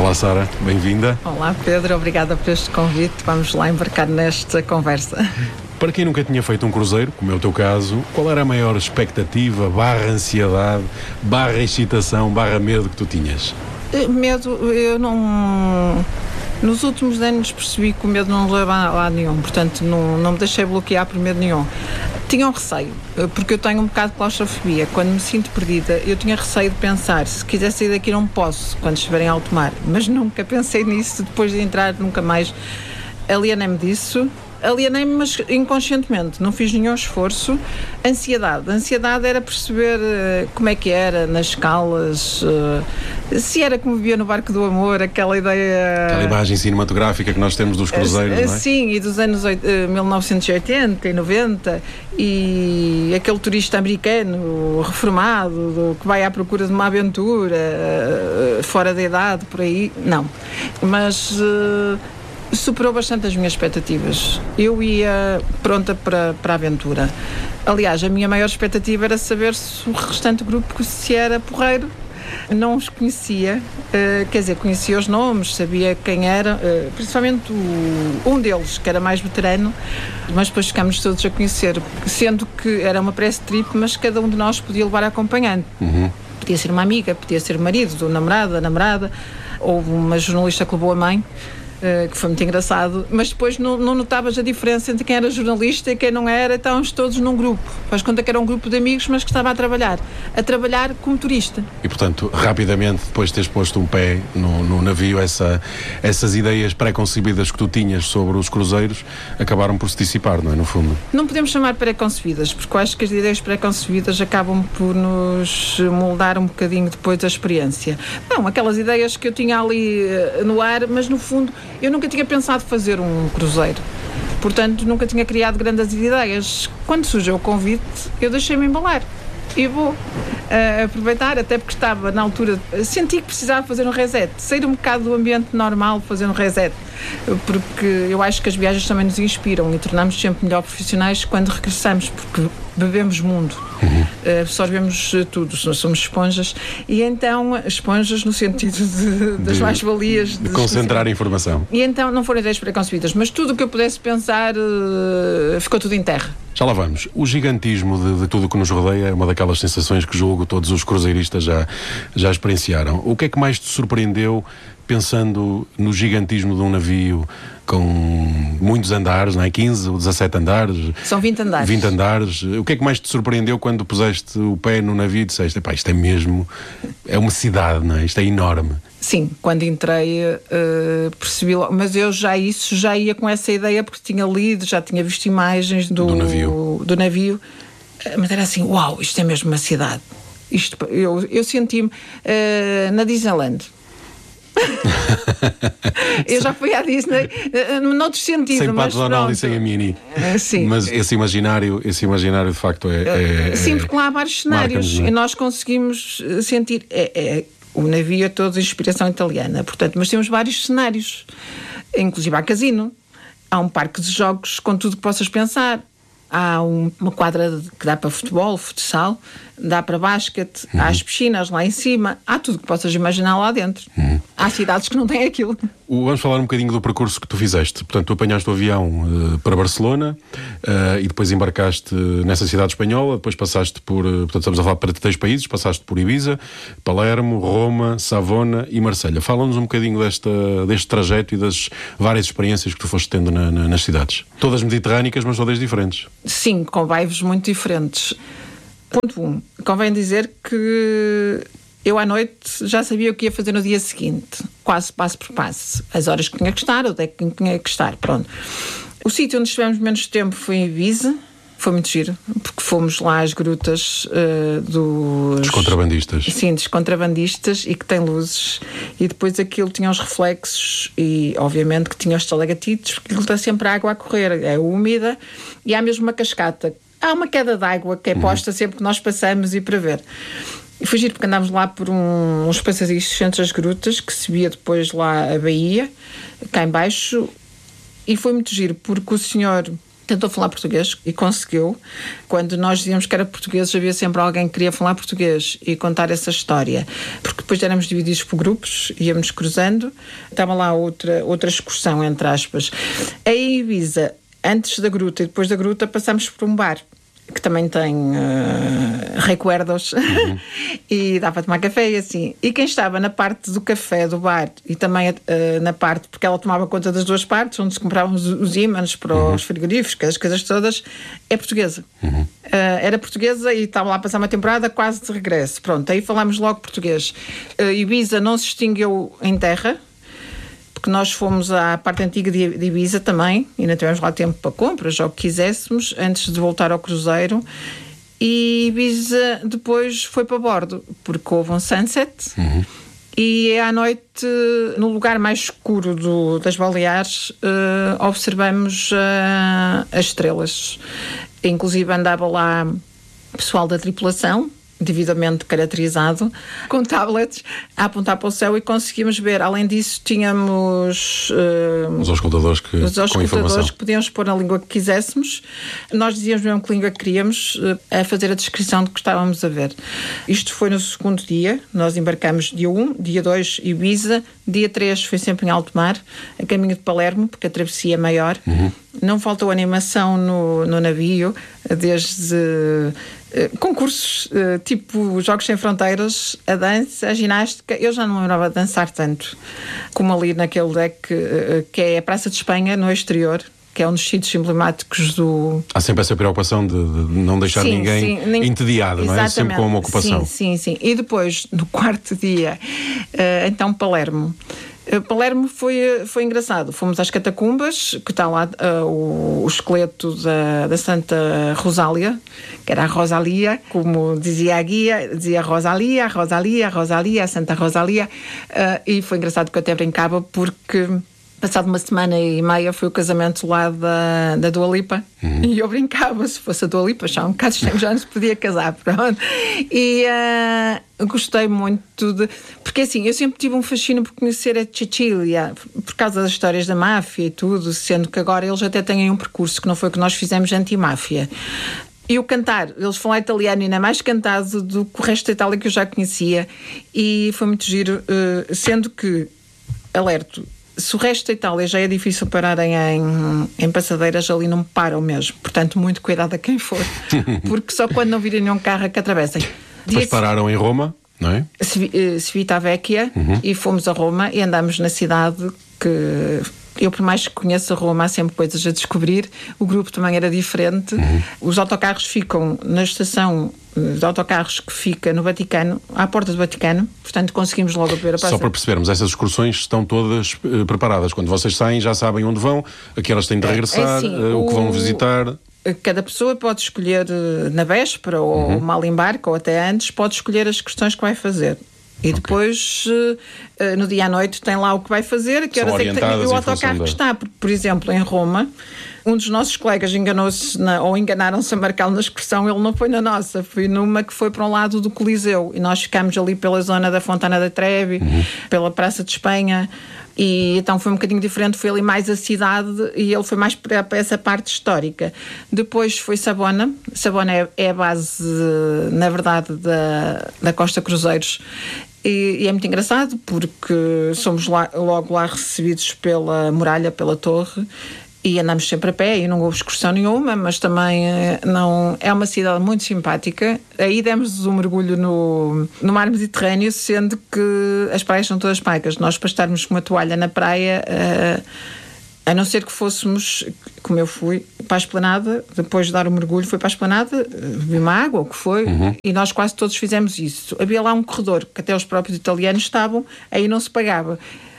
Olá Sara, bem-vinda. Olá Pedro, obrigada por este convite. Vamos lá embarcar nesta conversa. Para quem nunca tinha feito um cruzeiro, como é o teu caso, qual era a maior expectativa, /ansiedade, /excitação, /medo que tu tinhas? Medo, eu não... Nos últimos anos percebi que o medo não leva a lado nenhum, portanto não me deixei bloquear por medo nenhum. Tinha um receio, porque eu tenho um bocado de claustrofobia. Quando me sinto perdida, eu tinha receio de pensar, se quiser sair daqui não posso, quando estiver em alto mar. Mas nunca pensei nisso, depois de entrar, nunca mais alienei-me disso. Alienei-me, mas inconscientemente, não fiz nenhum esforço. Ansiedade. Ansiedade era perceber como é que era nas escalas, se era como vivia no Barco do Amor, aquela ideia... Aquela imagem cinematográfica que nós temos dos cruzeiros, não é? Sim, e dos anos 1980 e 90, e aquele turista americano reformado, que vai à procura de uma aventura, fora da idade, por aí, não. Mas... superou bastante as minhas expectativas. Eu ia pronta para a aventura. Aliás, a minha maior expectativa era saber se o restante grupo se era porreiro. Não os conhecia, quer dizer, conhecia os nomes, sabia quem era, principalmente um deles, que era mais veterano, mas depois ficámos todos a conhecer, sendo que era uma press trip, mas cada um de nós podia levar acompanhante. Podia ser uma amiga, podia ser marido, namorada, houve uma jornalista que levou a mãe, que foi muito engraçado, mas depois não notavas a diferença entre quem era jornalista e quem não era. Estávamos todos num grupo, faz conta que era um grupo de amigos, mas que estava a trabalhar como turista. E portanto, rapidamente, depois de teres posto um pé no navio, essas ideias pré-concebidas que tu tinhas sobre os cruzeiros acabaram por se dissipar, não é, no fundo? Não podemos chamar pré-concebidas, porque eu acho que as ideias pré-concebidas acabam por nos moldar um bocadinho depois da experiência. Não, aquelas ideias que eu tinha ali no ar, mas no fundo eu nunca tinha pensado fazer um cruzeiro, portanto nunca tinha criado grandes ideias. Quando surgiu o convite, eu deixei-me embalar e vou aproveitar, até porque estava na altura, senti que precisava fazer um reset, sair um bocado do ambiente normal, fazer um reset, porque eu acho que as viagens também nos inspiram e tornamos sempre melhor profissionais quando regressamos, porque bebemos mundo, absorvemos tudo, somos esponjas, e então esponjas no sentido das mais-valias de concentrar a informação. E então não foram ideias preconcebidas, mas tudo o que eu pudesse pensar ficou tudo em terra. Já lá vamos. O gigantismo de tudo o que nos rodeia é uma daquelas sensações que julgo todos os cruzeiristas já experienciaram. O que é que mais te surpreendeu pensando no gigantismo de um navio com muitos andares, não é? 15 ou 17 andares? São 20 andares. 20 andares. O que é que mais te surpreendeu quando puseste o pé no navio e disseste, epá, isto é mesmo, é uma cidade, não é? Isto é enorme. Sim, quando entrei percebi logo, mas eu já ia com essa ideia porque tinha lido, já tinha visto imagens do navio, mas era assim, uau, isto é mesmo uma cidade. Eu senti-me na Disneyland. Eu já fui à Disney noutro sentido, sem mas Pato Donald e sem a Minnie. Sim. Mas esse imaginário de facto sim, porque lá há vários cenários e nós conseguimos sentir o navio é todo de inspiração italiana, portanto, mas temos vários cenários, inclusive há casino, há um parque de jogos com tudo que possas pensar, há uma quadra que dá para futebol, futsal, dá para basquete, há as piscinas lá em cima, há tudo que possas imaginar lá dentro. Há cidades que não têm aquilo. Vamos falar um bocadinho do percurso que tu fizeste. Portanto, tu apanhaste o avião para Barcelona e depois embarcaste nessa cidade espanhola, depois passaste portanto estamos a falar para 3 países, passaste por Ibiza, Palermo, Roma, Savona e Marselha. Fala-nos um bocadinho deste trajeto e das várias experiências que tu foste tendo nas cidades. Todas mediterrânicas, mas todas diferentes. Sim, com vibes muito diferentes. Ponto 1. Convém dizer que eu à noite já sabia o que ia fazer no dia seguinte, quase passo por passo. As horas que tinha que estar, onde é que tinha que estar, pronto. O sítio onde estivemos menos tempo foi em Ibiza, foi muito giro, porque fomos lá às grutas dos contrabandistas. Sim, dos contrabandistas, e que tem luzes, e depois aquilo tinha os reflexos e obviamente que tinha os estalactites, porque aquilo está sempre a água a correr, é úmida e há mesmo uma cascata. Há uma queda de água que é posta sempre que nós passamos e para ver. E foi giro porque andámos lá por uns passadiços entre as grutas, que se via depois lá a baía, cá em baixo, e foi muito giro porque o senhor tentou falar português e conseguiu. Quando nós dizíamos que era português, havia sempre alguém que queria falar português e contar essa história. Porque depois éramos divididos por grupos, íamos cruzando. Estava lá outra excursão, entre aspas. Em Ibiza, antes da gruta e depois da gruta, passámos por um bar que também tem recuerdos e dá para tomar café e assim. E quem estava na parte do café, do bar, e também na parte, porque ela tomava conta das duas partes, onde se compravam os ímãs para os frigoríficos, as coisas todas, é portuguesa. Era portuguesa e estava lá a passar uma temporada quase de regresso. Pronto, aí falámos logo português. Ibiza não se extinguiu em terra, porque nós fomos à parte antiga de Ibiza também, e ainda tivemos lá tempo para compras, ou o que quiséssemos, antes de voltar ao cruzeiro. E Ibiza depois foi para bordo, porque houve um sunset, e à noite, no lugar mais escuro das Baleares, observamos as estrelas. Inclusive andava lá pessoal da tripulação, devidamente caracterizado, com tablets a apontar para o céu, e conseguimos ver. Além disso, tínhamos os auscultadores com informação, que podíamos pôr na língua que quiséssemos. Nós dizíamos mesmo que língua que queríamos, a fazer a descrição do que estávamos a ver. Isto foi no segundo dia. Nós embarcamos dia 1, dia 2 Ibiza, dia 3 foi sempre em alto mar, a caminho de Palermo, porque a travessia é maior. Não faltou animação no navio, desde concursos tipo Jogos Sem Fronteiras, a dança, a ginástica. Eu já não me lembrava de dançar tanto como ali naquele deck que é a Praça de Espanha, no exterior, que é um dos sítios emblemáticos do... Há sempre essa preocupação de não deixar ninguém entediado, não é? Sempre com uma ocupação. Sim. E depois, no quarto dia, então Palermo. Palermo foi engraçado. Fomos às catacumbas, que está lá o esqueleto da Santa Rosália, que era a Rosalia, como dizia a guia, dizia Rosalia, a Santa Rosalia, e foi engraçado que eu até brincava, porque passado uma semana e meia foi o casamento lá da Dua Lipa, e eu brincava, se fosse a Dua Lipa, já um bocado estranho, já não se podia casar, pronto. E gostei muito porque assim, eu sempre tive um fascínio por conhecer a Sicília, por causa das histórias da máfia e tudo, sendo que agora eles até têm um percurso que não foi o que nós fizemos anti-máfia. E o cantar, eles falam italiano ainda mais cantado do que o resto da Itália que eu já conhecia, e foi muito giro, sendo que, alerto, se o resto da Itália já é difícil pararem em passadeiras, ali não param mesmo. Portanto, muito cuidado a quem for, porque só quando não virem nenhum carro é que atravessem. Depois pararam em Roma, não é? Civitavecchia, e fomos a Roma e andámos na cidade, que eu, por mais que conheça Roma, há sempre coisas a descobrir. O grupo também era diferente. Os autocarros ficam na estação de autocarros que fica no Vaticano, à porta do Vaticano, portanto conseguimos logo ver a praça. Só para percebermos, essas excursões estão todas preparadas. Quando vocês saem, já sabem onde vão, a que elas têm de regressar, o que vão visitar. Cada pessoa pode escolher na véspera, ou mal embarque, ou até antes, pode escolher as questões que vai fazer. E depois, no dia à noite, tem lá o que vai fazer, que horas é que tem, o autocarro que está. Por exemplo, em Roma, um dos nossos colegas enganou-se ou enganaram-se a marcá-lo na excursão. Ele não foi na nossa, foi numa que foi para um lado do Coliseu, e nós ficámos ali pela zona da Fontana da Trevi, pela Praça de Espanha, e então foi um bocadinho diferente. Foi ali mais a cidade e ele foi mais para essa parte histórica. Depois foi Savona. Savona é a base, na verdade, da Costa Cruzeiros. E é muito engraçado, porque somos logo lá recebidos pela muralha, pela torre, e andamos sempre a pé, e não houve excursão nenhuma, mas também não é uma cidade muito simpática. Aí demos um mergulho no mar Mediterrâneo, sendo que as praias são todas pagas. Nós, para estarmos com uma toalha na praia, a não ser que fôssemos, como eu fui, para a esplanada, depois de dar o mergulho, fui para a esplanada, bebi uma água, o que foi, e nós quase todos fizemos isso. Havia lá um corredor, que até os próprios italianos estavam, aí não se pagava.